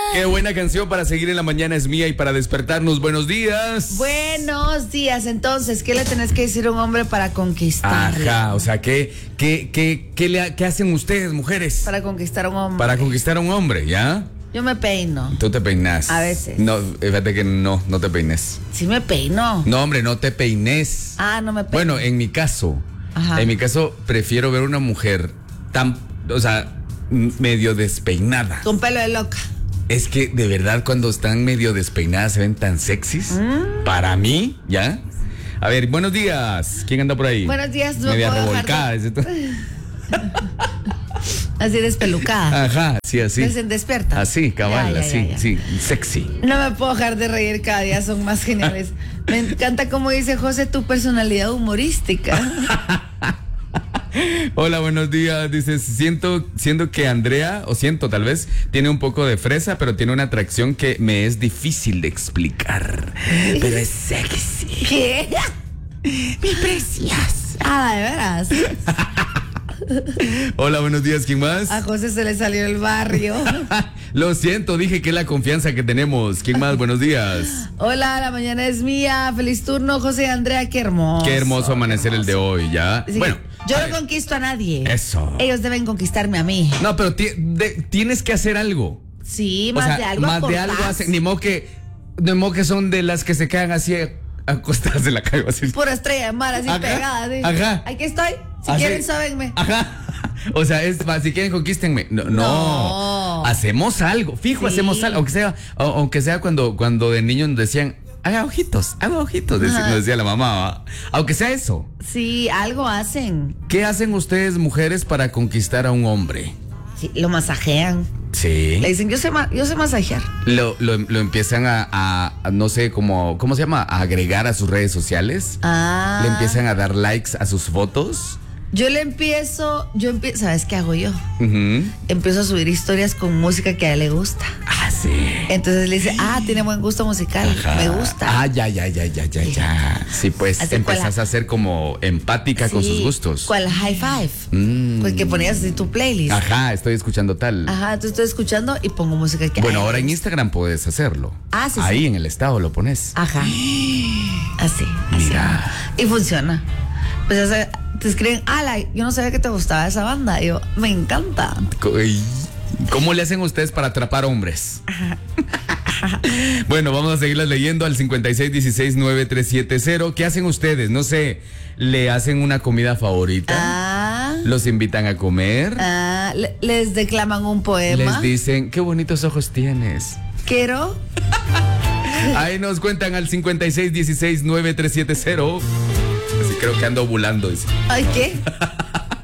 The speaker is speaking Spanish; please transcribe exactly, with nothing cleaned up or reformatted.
Qué buena canción para seguir en la mañana es mía y para despertarnos. Buenos días. Buenos días. Entonces, ¿qué le tenés que decir a un hombre para conquistarlo? Ajá, o sea, ¿qué, qué, qué, qué, le, qué hacen ustedes, mujeres? Para conquistar a un hombre. Para conquistar a un hombre, ¿ya? Yo me peino. Tú te peinas. A veces. No, fíjate que no, no te peines. Sí me peino. No, hombre, no te peines. Ah, no me peino. Bueno, en mi caso, Ajá. en mi caso prefiero ver una mujer tan, o sea, medio despeinada. Con pelo de loca. Es que de verdad cuando están medio despeinadas se ven tan sexys. Mm. Para mí, ¿ya? A ver, buenos días. ¿Quién anda por ahí? Buenos días. No media puedo revolcada. de... Así despelucada. Ajá, sí, así. Recién despierta. Así, cabal, Ya, ya, así, ya, ya. sí, sexy. No me puedo dejar de reír, cada día son más geniales. Me encanta como dice José, tu personalidad humorística. Hola, buenos días. Dices, siento, siento que Andrea, o siento tal vez, tiene un poco de fresa, pero tiene una atracción que me es difícil de explicar. Pero es sexy. ¿Qué? Mi preciosa. Ah, de veras. Hola, buenos días, ¿quién más? A José se le salió el barrio. Lo siento, dije que es la confianza que tenemos. ¿Quién más? Buenos días. Hola, la mañana es mía. Feliz turno, José y Andrea, qué hermoso. Qué hermoso amanecer el de hoy, ¿ya? Así bueno. Yo no conquisto a nadie. Eso. Ellos deben conquistarme a mí. No, pero ti- de- tienes que hacer algo. Sí, O más sea, de algo más de aportás. algo hacen. Ni modo que, ni modo que son de las que se quedan así acostadas en la calle. Así. Pura estrella de mar, así Ajá, pegada. ¿Sí? ajá. Aquí estoy. Si Así. quieren, sábenme. Ajá. O sea, es más, si quieren conquístenme. No, no. No. Hacemos algo. Fijo, Sí. hacemos algo. Aunque sea, o- aunque sea cuando, cuando de niños nos decían, haga ojitos, haga ojitos, dec- nos decía la mamá. ¿va? Aunque sea eso. Sí, algo hacen. ¿Qué hacen ustedes, mujeres, para conquistar a un hombre? Sí, lo masajean. Sí. Le dicen, yo sé, ma- yo sé masajear. Lo, lo, lo empiezan a, a- a, no sé, como, ¿cómo se llama? A agregar a sus redes sociales. Ah. Le empiezan a dar likes a sus fotos. Yo le empiezo, yo empiezo, ¿sabes qué hago yo? Ujú. Empiezo a subir historias con música que a él le gusta. Ah, sí. Entonces le dice, ah, tiene buen gusto musical, Ajá. me gusta. Ah, ya, ya, ya, ya, ya, ya. Sí, pues Así, empezás ¿cuál? a ser como empática con Sí, sus gustos. ¿Cuál high five? Mm. Pues que ponías así tu playlist. Ajá, estoy escuchando tal. Ajá, entonces estoy escuchando y pongo música que a Bueno, él ahora le en gusta. Instagram puedes hacerlo. Ah, sí, Ahí sí. en el estado lo pones. Ajá. Así, así. Mira. Y funciona. Pues o sea, te escriben, ala, yo no sabía que te gustaba esa banda. Y yo, me encanta. Co- y- ¿Cómo le hacen ustedes para atrapar hombres? Bueno, vamos a seguirlas leyendo al cincuenta y seis dieciséis nueve tres siete cero. ¿Qué hacen ustedes? No sé, ¿le hacen una comida favorita? Ah, ¿Los invitan a comer? ah, le- les declaman un poema. Les dicen, qué bonitos ojos tienes. Quiero. Ahí nos cuentan al cincuenta y seis dieciséis nueve tres siete cero. Así creo que ando ovulando. Dice. Ay, ¿qué?